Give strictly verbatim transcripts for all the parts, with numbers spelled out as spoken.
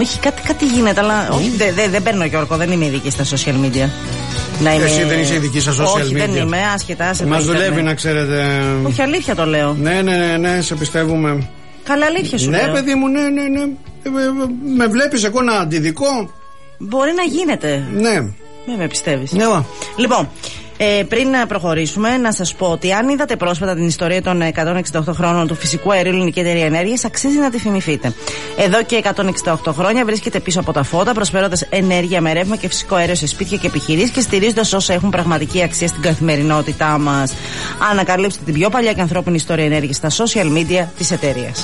Όχι, κάτι, κάτι γίνεται, αλλά mm. όχι, δεν δε, δε παίρνω Γιώργο, δεν είμαι ειδική στα social media. Να είμαι... Εσύ δεν είσαι ειδική στα social όχι, media. Όχι, δεν είμαι, άσχετα. Μας δουλεύει, να ξέρετε. Όχι, αλήθεια το λέω. Ναι, ναι, ναι, ναι, σε πιστεύουμε. Καλά, αλήθεια σου ναι, λέω. Ναι, παιδί μου, ναι, ναι, ναι. Με βλέπεις εγώ ένα αντιδικό. Μπορεί να γίνεται. Ναι. Δεν με πιστεύεις. Ναι. Λοιπόν, ε, πριν να προχωρήσουμε, να σας πω ότι αν είδατε πρόσφατα την ιστορία των εκατόν εξήντα οκτώ χρόνων του φυσικού αερίου Ελληνική Εταιρεία Ενέργειας, αξίζει να τη θυμηθείτε. Εδώ και εκατόν εξήντα οκτώ χρόνια βρίσκεται πίσω από τα φώτα, προσφέροντας ενέργεια με ρεύμα και φυσικό αέριο σε σπίτια και επιχειρήσεις και στηρίζοντας όσα έχουν πραγματική αξία στην καθημερινότητά μας. Ανακαλύψτε την πιο παλιά και ανθρώπινη ιστορία ενέργειας στα social media της εταιρείας.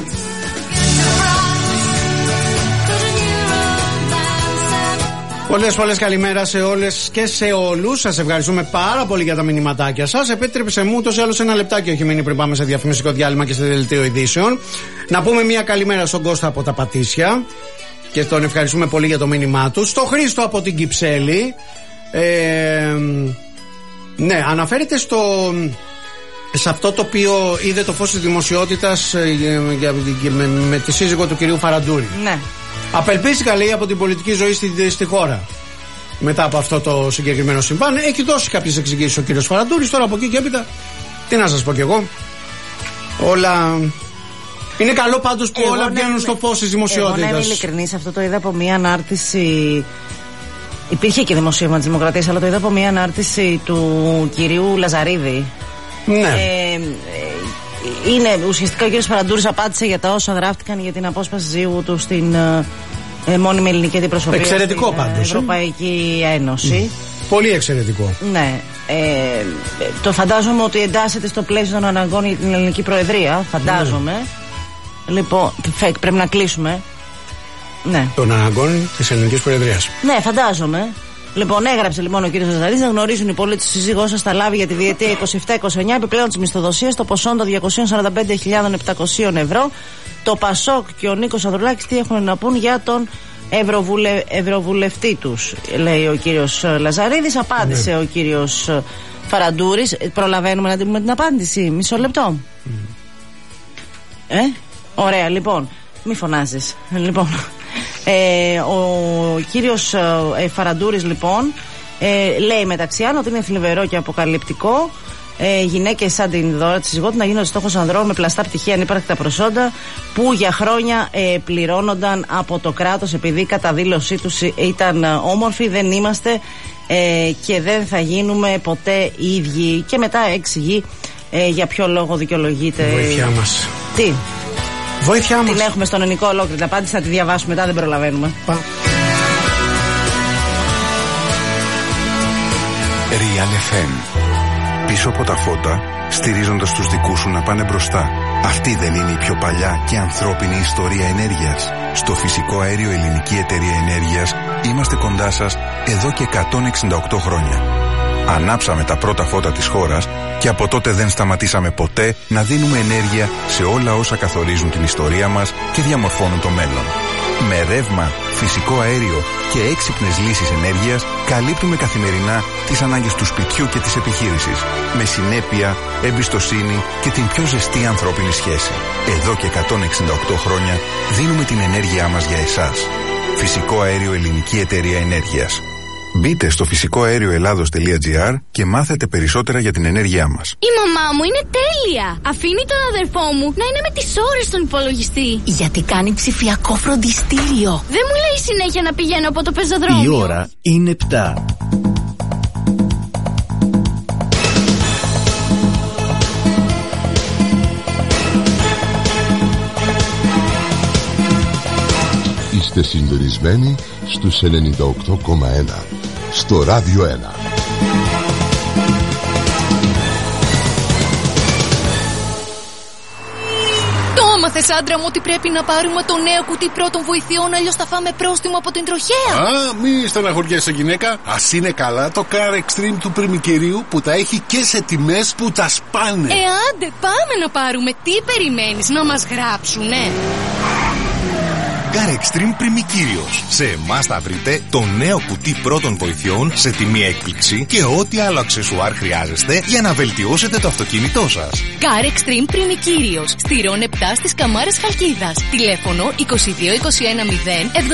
Πολλές πολλές καλημέρα σε όλες και σε όλους. Σας ευχαριστούμε πάρα πολύ για τα μηνυματάκια σας. Επέτρεψε μου τόσο άλλο ένα λεπτάκι όχι μείνει πριν πάμε σε διαφημιστικό διάλειμμα και σε δελτίο ειδήσεων. Να πούμε μια καλημέρα στον Κώστα από τα Πατήσια και τον ευχαριστούμε πολύ για το μήνυμά του. Στο Χρήστο από την Κυψέλη. Ε, ναι, αναφέρεται στο... σε αυτό το οποίο είδε το φως της δημοσιότητας ε, για, για, με, με τη σύζυγο του κυρίου Φαραντούρη. Ναι. Απελπίστηκα, λέει, από την πολιτική ζωή στη, στη χώρα. Μετά από αυτό το συγκεκριμένο συμβάν, έχει δώσει κάποιες εξηγήσεις ο κύριος Φαραντούρης. Τώρα από εκεί και έπειτα, τι να σας πω κι εγώ. Όλα. Είναι καλό πάντως που εγώ όλα βγαίνουν στο φως της δημοσιότητας. Εγώ να είμαι ειλικρινής, αυτό το είδα από μία ανάρτηση. Υπήρχε και δημοσίευμα της Δημοκρατίας, αλλά το είδα από μία ανάρτηση του κυρίου Λαζαρίδη. Ναι. Ε, Είναι ουσιαστικά ο κ. Φαραντούρης απάντησε για τα όσα γράφτηκαν για την απόσπαση ζύγου του στην ε, μόνιμη ελληνική αντιπροσωπεία. Εξαιρετικό στην πάντως. Ευρωπαϊκή Ένωση. Mm. Πολύ εξαιρετικό. Ναι. Ε, το φαντάζομαι ότι εντάσσεται στο πλαίσιο των αναγκών για την ελληνική προεδρία. Φαντάζομαι. Mm. Λοιπόν, πρέπει να κλείσουμε. Ναι. Των αναγκών της ελληνικής προεδρίας. Ναι, φαντάζομαι. Λοιπόν, έγραψε λοιπόν ο κ. Ζαζαρίδης να γνωρίζουν οι πολίτες του σύζυγός σας θα λάβει για τη διετία είκοσι επτά είκοσι εννιά επιπλέον της μισθοδοσίας το ποσό των διακόσιες σαράντα πέντε χιλιάδες επτακόσια ευρώ. Το Πασόκ και ο Νίκος Ανδρουλάκης τι έχουν να πούν για τον ευρωβουλε... ευρωβουλευτή τους, λέει ο κύριος Λαζαρίδης. Απάντησε ναι. ο κύριος Φαραντούρης. Προλαβαίνουμε να δούμε την απάντηση. Μισό λεπτό. Mm. Ε, ωραία, λοιπόν. Μη φωνάζεις. Λοιπόν. Ε, ο κύριος ε, Φαραντούρης λοιπόν ε, λέει μεταξύ άλλων ότι είναι θλιβερό και αποκαλυπτικό ε, γυναίκες σαν την Δώρα της σύζυγό του να γίνονται στόχος ανδρών με πλαστά πτυχία ανύπαρκτα προσόντα που για χρόνια ε, πληρώνονταν από το κράτος επειδή η καταδήλωσή τους ήταν όμορφη. Δεν είμαστε ε, και δεν θα γίνουμε ποτέ οι ίδιοι. Και μετά εξηγεί ε, για ποιο λόγο δικαιολογείται. Βοήθειά μας. Τι Βοήθειά μας. Την έχουμε στον ελληνικό ολόκληρη. Την απάντηση να τη διαβάσουμε μετά, δεν προλαβαίνουμε. Πα. Real εφ εμ. Πίσω από τα φώτα, στηρίζοντας τους δικούς σου να πάνε μπροστά. Αυτή δεν είναι η πιο παλιά και ανθρώπινη ιστορία ενέργειας? Στο φυσικό αέριο Ελληνική Εταιρεία Ενέργειας είμαστε κοντά σας εδώ και εκατόν εξήντα οκτώ χρόνια. Ανάψαμε τα πρώτα φώτα της χώρας και από τότε δεν σταματήσαμε ποτέ να δίνουμε ενέργεια σε όλα όσα καθορίζουν την ιστορία μας και διαμορφώνουν το μέλλον. Με ρεύμα, φυσικό αέριο και έξυπνες λύσεις ενέργειας καλύπτουμε καθημερινά τις ανάγκες του σπιτιού και της επιχείρησης. Με συνέπεια, εμπιστοσύνη και την πιο ζεστή ανθρώπινη σχέση. Εδώ και εκατόν εξήντα οκτώ χρόνια δίνουμε την ενέργειά μας για εσάς. Φυσικό αέριο Ελληνική Εταιρεία Ενέργειας. Μπείτε στο φυσικό αέριο ελλάδος τελεία τζι άρ και μάθετε περισσότερα για την ενέργειά μας. Η μαμά μου είναι τέλεια! Αφήνει τον αδερφό μου να είναι με τις ώρες στον υπολογιστή. Γιατί κάνει ψηφιακό φροντιστήριο. Δεν μου λέει συνέχεια να πηγαίνω από το πεζοδρόμιο. Η ώρα είναι επτά. Είστε συντονισμένοι στους ενενήντα οκτώ κόμμα ένα στο Ράδιο ένα. Το έμαθες, άντρα μου, ότι πρέπει να πάρουμε το νέο κουτί πρώτων βοηθειών, αλλιώς θα φάμε πρόστιμο από την τροχέα. Α, μη στεναχωριέσαι, γυναίκα. Ας είναι καλά το Car Extreme του πριμικερίου που τα έχει και σε τιμές που τα σπάνε. Ε, άντε, πάμε να πάρουμε. Τι περιμένεις, να μας γράψουνε? Car Extreme Πριμικύριος. Σε εμάς θα βρείτε το νέο κουτί πρώτων βοηθειών σε τιμή έκπληξη και ό,τι άλλο αξεσουάρ χρειάζεστε για να βελτιώσετε το αυτοκίνητό σας. Car Extreme Πριμικύριος. Στη Ρόν επτά στις Καμάρες Χαλκίδας. Τηλέφωνο είκοσι δύο είκοσι ένα μηδέν